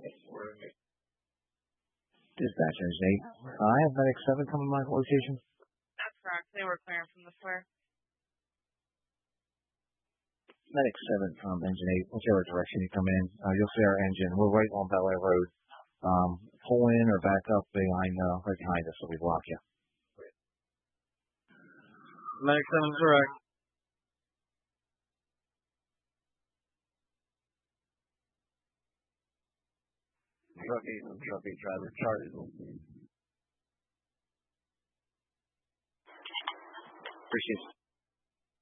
Dispatch Engine 8. I have Medic 7 coming to my location. That's correct. They were clearing from the square. Medic 7 from Engine 8, whichever direction you come in, you'll see our engine. We're right on Bel Air Road. Pull in or back up right behind us so we block you. Medic 7 correct. Truck 8 driver, Charlie. Appreciate it.